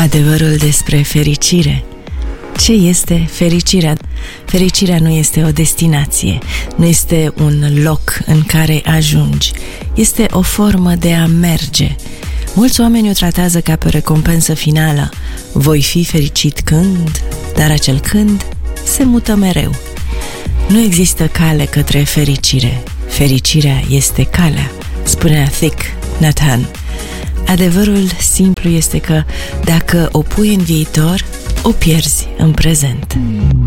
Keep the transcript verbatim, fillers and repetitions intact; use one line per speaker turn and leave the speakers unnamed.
Adevărul despre fericire. Ce este fericirea? Fericirea nu este o destinație, nu este un loc în care ajungi. Este o formă de a merge. Mulți oameni o tratează ca pe o recompensă finală. Voi fi fericit când, dar acel când se mută mereu. Nu există cale către fericire. Fericirea este calea, spunea Thich Nhat Hanh. Adevărul simplu este că dacă o pui în viitor, o pierzi în prezent.